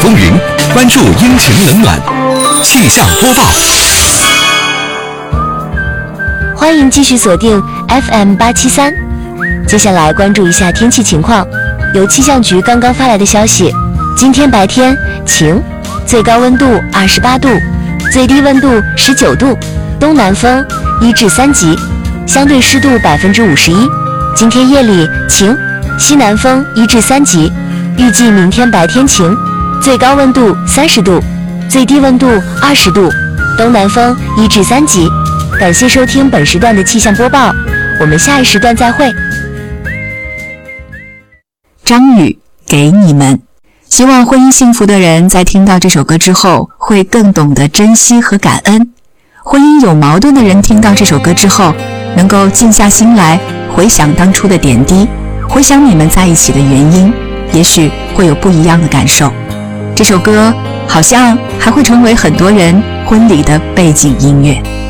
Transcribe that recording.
风云，关注阴晴冷暖。气象播报。 欢迎继续锁定 FM873。接下来关注一下天气情况。由气象局刚刚发来的消息，今天白天晴，最高温度28度，最低温度19度，东南风1至3级，相对湿度51%。今天夜里晴，西南风1至3级，预计明天白天晴，最高温度30度，最低温度20度，东南风1至3级。感谢收听本时段的气象播报，我们下一时段再会。 张宇给你们，希望婚姻幸福的人在听到这首歌之后会更懂得珍惜和感恩，婚姻有矛盾的人听到这首歌之后能够静下心来回想当初的点滴，回想你们在一起的原因，也许会有不一样的感受。这首歌好像还会成为很多人婚礼的背景音乐。